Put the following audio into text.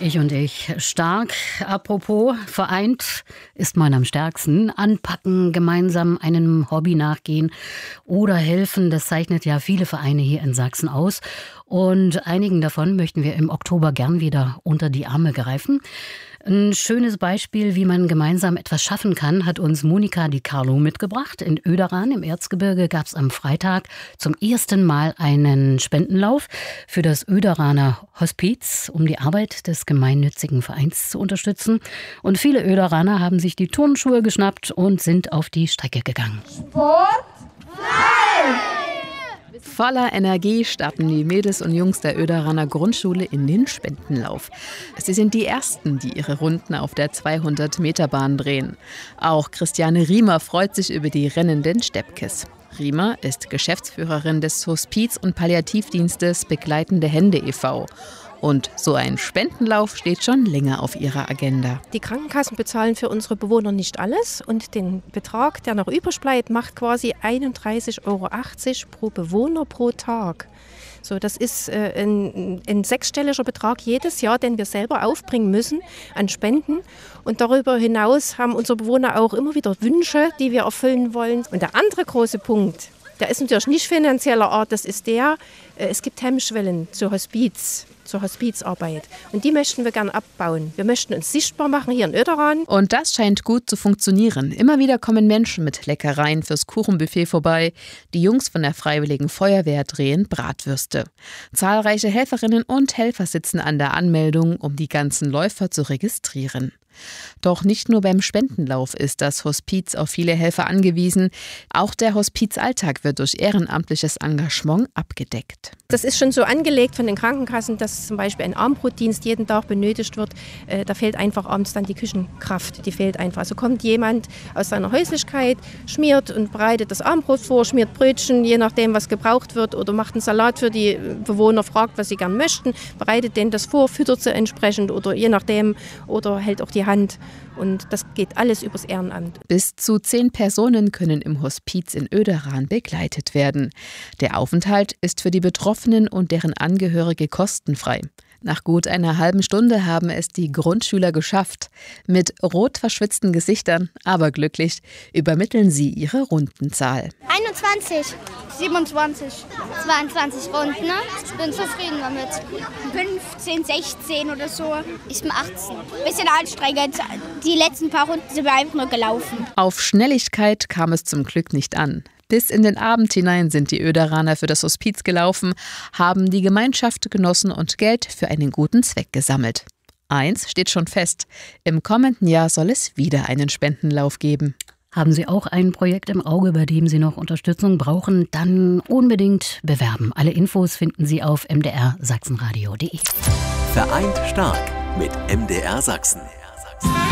Ich und ich. Stark. Apropos, vereint ist man am stärksten. Anpacken, gemeinsam einem Hobby nachgehen oder helfen, das zeichnet ja viele Vereine hier in Sachsen aus. Und einigen davon möchten wir im Oktober gern wieder unter die Arme greifen. Ein schönes Beispiel, wie man gemeinsam etwas schaffen kann, hat uns Monika Di Carlo mitgebracht. In Oederan im Erzgebirge gab es am Freitag zum ersten Mal einen Spendenlauf für das Oederaner Hospiz, um die Arbeit des gemeinnützigen Vereins zu unterstützen. Und viele Oederaner haben sich die Turnschuhe geschnappt und sind auf die Strecke gegangen. Sport frei! Voller Energie starten die Mädels und Jungs der Oederaner Grundschule in den Spendenlauf. Sie sind die Ersten, die ihre Runden auf der 200-Meter-Bahn drehen. Auch Christiane Riemer freut sich über die rennenden Steppkes. Riemer ist Geschäftsführerin des Hospiz- und Palliativdienstes Begleitende Hände e.V. Und so ein Spendenlauf steht schon länger auf ihrer Agenda. Die Krankenkassen bezahlen für unsere Bewohner nicht alles und den Betrag, der noch übrig bleibt, macht quasi 31,80 € pro Bewohner pro Tag. So, das ist ein sechsstelliger Betrag jedes Jahr, den wir selber aufbringen müssen an Spenden. Und darüber hinaus haben unsere Bewohner auch immer wieder Wünsche, die wir erfüllen wollen. Und der andere große Punkt, der ist natürlich nicht finanzieller Art, das ist es gibt Hemmschwellen zur Hospizarbeit. Und die möchten wir gern abbauen. Wir möchten uns sichtbar machen hier in Oederan. Und das scheint gut zu funktionieren. Immer wieder kommen Menschen mit Leckereien fürs Kuchenbuffet vorbei. Die Jungs von der Freiwilligen Feuerwehr drehen Bratwürste. Zahlreiche Helferinnen und Helfer sitzen an der Anmeldung, um die ganzen Läufer zu registrieren. Doch nicht nur beim Spendenlauf ist das Hospiz auf viele Helfer angewiesen. Auch der Hospizalltag wird durch ehrenamtliches Engagement abgedeckt. Das ist schon so angelegt von den Krankenkassen, dass zum Beispiel ein Armbrotdienst jeden Tag benötigt wird. Da fehlt einfach abends dann die Küchenkraft. Die fehlt einfach. Also kommt jemand aus seiner Häuslichkeit, schmiert und bereitet das Armbrot vor, schmiert Brötchen, je nachdem, was gebraucht wird, oder macht einen Salat für die Bewohner, fragt, was sie gern möchten, bereitet denen das vor, füttert sie entsprechend oder je nachdem, oder hält auch die Hand. Und das geht alles übers Ehrenamt. Bis zu 10 Personen können im Hospiz in Oederan begleitet werden. Der Aufenthalt ist für die Betroffenen und deren Angehörige kostenfrei. Nach gut einer halben Stunde haben es die Grundschüler geschafft. Mit rot verschwitzten Gesichtern, aber glücklich, übermitteln sie ihre Rundenzahl. 21, 27, 22 Runden. Ne? Ich bin zufrieden damit. 15, 16 oder so. Ich bin 18. Bisschen anstrengend. Die letzten paar Runden sind wir einfach nur gelaufen. Auf Schnelligkeit kam es zum Glück nicht an. Bis in den Abend hinein sind die Oederaner für das Hospiz gelaufen, haben die Gemeinschaft genossen und Geld für einen guten Zweck gesammelt. Eins steht schon fest: Im kommenden Jahr soll es wieder einen Spendenlauf geben. Haben Sie auch ein Projekt im Auge, bei dem Sie noch Unterstützung brauchen? Dann unbedingt bewerben. Alle Infos finden Sie auf mdrsachsenradio.de. Vereint stark mit MDR Sachsen.